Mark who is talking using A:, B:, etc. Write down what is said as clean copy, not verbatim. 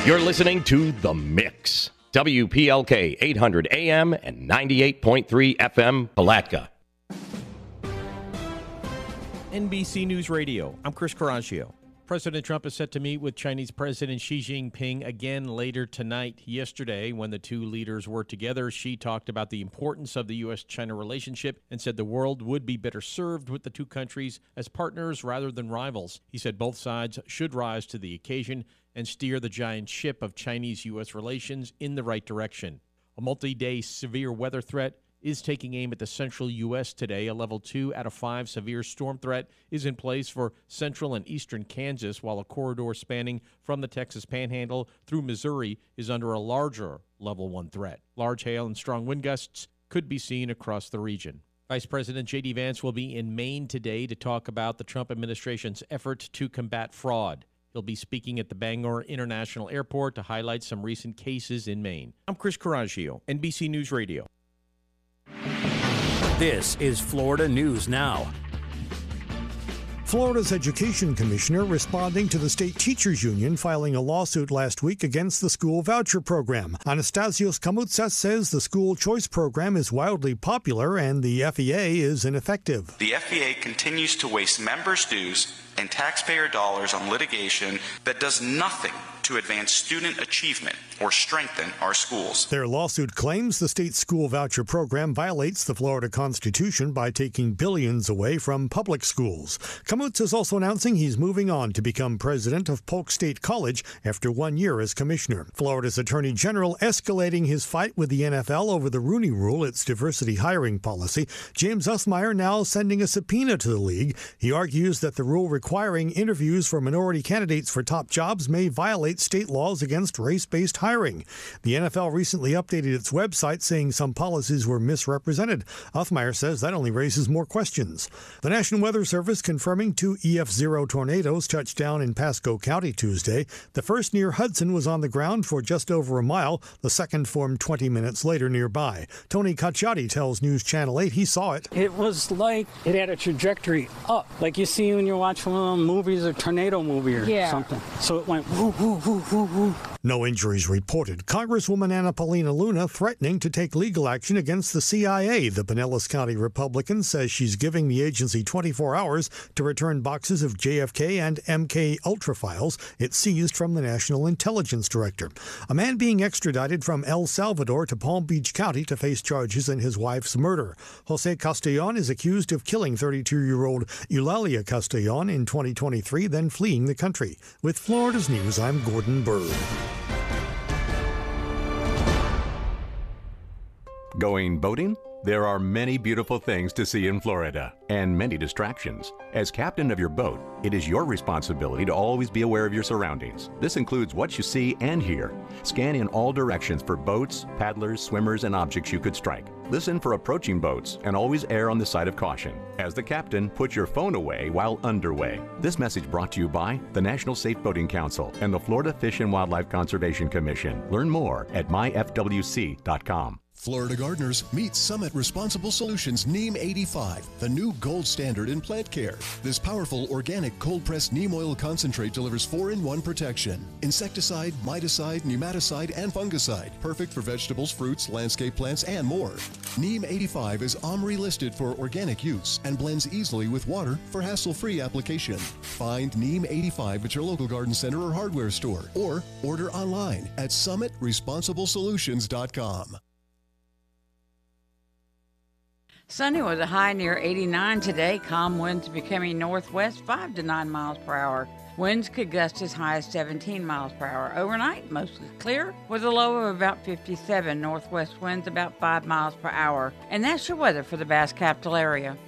A: You're listening to The Mix. WPLK 800 AM and 98.3 FM, Palatka.
B: NBC News Radio. I'm Chris Carrascio. President Trump is set to meet with Chinese President Xi Jinping again later tonight. Yesterday, when the two leaders were together, Xi talked about the importance of the U.S.-China relationship and said the world would be better served with the two countries as partners rather than rivals. He said both sides should rise to the occasion and steer the giant ship of Chinese-U.S. relations in the right direction. A multi-day severe weather threat is taking aim at the central U.S. today. A level 2 out of 5 severe storm threat is in place for central and eastern Kansas, while a corridor spanning from the Texas Panhandle through Missouri is under a larger level 1 threat. Large hail and strong wind gusts could be seen across the region. Vice President J.D. Vance will be in Maine today to talk about the Trump administration's effort to combat fraud. He'll be speaking at the Bangor International Airport to highlight some recent cases in Maine. I'm Chris Carrascio, NBC News Radio.
C: This is Florida News Now.
D: Florida's Education Commissioner responding to the state teachers union filing a lawsuit last week against the school voucher program. Anastasios Kamoutsas says the school choice program is wildly popular and the FEA is ineffective.
E: The FEA continues to waste members' dues and taxpayer dollars on litigation that does nothing to advance student achievement or strengthen our schools.
D: Their lawsuit claims the state school voucher program violates the Florida Constitution by taking billions away from public schools. Kamutz is also announcing he's moving on to become president of Polk State College after 1 year as commissioner. Florida's Attorney General escalating his fight with the NFL over the Rooney Rule, its diversity hiring policy. James Usmeyer now sending a subpoena to the league. He argues that the rule requiring interviews for minority candidates for top jobs may violate state laws against race-based hiring. The NFL recently updated its website saying some policies were misrepresented. Uthmeyer says that only raises more questions. The National Weather Service confirming 2 EF0 tornadoes touched down in Pasco County Tuesday. The first near Hudson was on the ground for just over a mile. The second formed 20 minutes later nearby. Tony Cacciati tells News Channel 8 he saw it.
F: It was like it had a trajectory up, like you see when you watch one of them movies, a tornado movie or something. So it went whoo, whoo, whoo, whoo, whoo.
D: No injuries reported. Congresswoman Anna Paulina Luna threatening to take legal action against the CIA. The Pinellas County Republican says she's giving the agency 24 hours to return boxes of JFK and MK Ultra files it seized from the National Intelligence Director. A man being extradited from El Salvador to Palm Beach County to face charges in his wife's murder. Jose Castellon is accused of killing 32-year-old Eulalia Castellon in 2023, then fleeing the country. With Florida's News, I'm Gordon Bird.
G: Going boating? There are many beautiful things to see in Florida, and many distractions. As captain of your boat, it is your responsibility to always be aware of your surroundings. This includes what you see and hear. Scan in all directions for boats, paddlers, swimmers, and objects you could strike. Listen for approaching boats, and always err on the side of caution. As the captain, put your phone away while underway. This message brought to you by the National Safe Boating Council and the Florida Fish and Wildlife Conservation Commission. Learn more at myfwc.com.
H: Florida gardeners, meet Summit Responsible Solutions Neem 85, the new gold standard in plant care. This powerful organic cold-pressed neem oil concentrate delivers 4-in-1 protection. Insecticide, miticide, nematicide, and fungicide. Perfect for vegetables, fruits, landscape plants, and more. Neem 85 is OMRI listed for organic use and blends easily with water for hassle-free application. Find Neem 85 at your local garden center or hardware store, or order online at summitresponsiblesolutions.com.
I: Sunny with a high near 89 today. Calm winds becoming northwest 5 to 9 miles per hour. Winds could gust as high as 17 miles per hour. Overnight, mostly clear with a low of about 57. Northwest winds about 5 miles per hour. And that's your weather for the Bass Capital area.